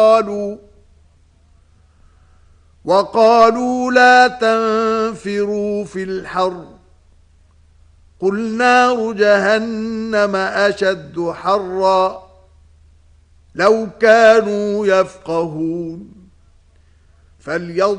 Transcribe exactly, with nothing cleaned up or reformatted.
قالوا وقالوا لا تنفروا في الحر قل نار جهنم أشد حرا لو كانوا يفقهون فليضربوا